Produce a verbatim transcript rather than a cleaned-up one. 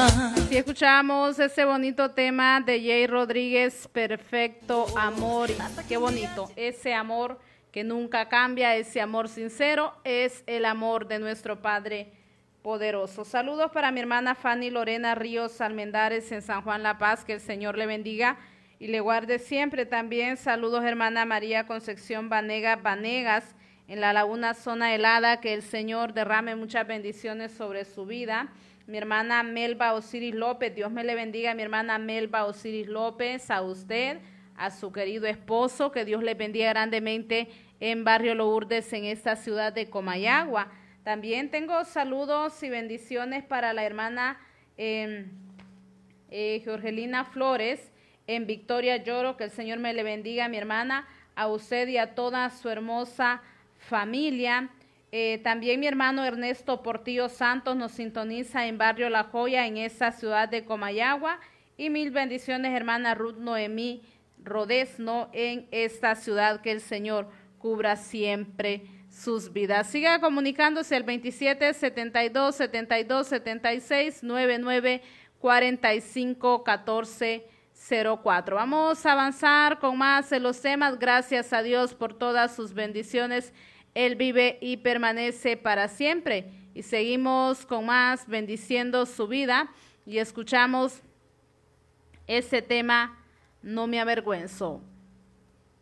Así escuchamos ese bonito tema de Jay Rodríguez, Perfecto Amor. Qué bonito, ese amor que nunca cambia, ese amor sincero, es el amor de nuestro Padre poderoso. Saludos para mi hermana Fanny Lorena Ríos Almendares en San Juan La Paz, que el Señor le bendiga y le guarde siempre. También saludos hermana María Concepción Vanegas Vanegas en La Laguna Zona Helada, que el Señor derrame muchas bendiciones sobre su vida. Mi hermana Melba Osiris López, Dios me le bendiga, mi hermana Melba Osiris López, a usted, a su querido esposo, que Dios le bendiga grandemente en Barrio Lourdes, en esta ciudad de Comayagua. También tengo saludos y bendiciones para la hermana eh, eh, Jorgelina Flores en Victoria Lloro, que el Señor me le bendiga, mi hermana, a usted y a toda su hermosa familia. Eh, también mi hermano Ernesto Portillo Santos nos sintoniza en Barrio La Joya, en esa ciudad de Comayagua. Y mil bendiciones, hermana Ruth Noemí Rodesno, en esta ciudad, que el Señor cubra siempre sus vidas. Siga comunicándose al veintisiete, setenta y dos, setenta y dos, setenta y seis, noventa y nueve, cuarenta y cinco, catorce cero cuatro. Vamos a avanzar con más en los temas. Gracias a Dios por todas sus bendiciones. Él vive y permanece para siempre. Y seguimos con más bendiciendo su vida y escuchamos ese tema, No me avergüenzo.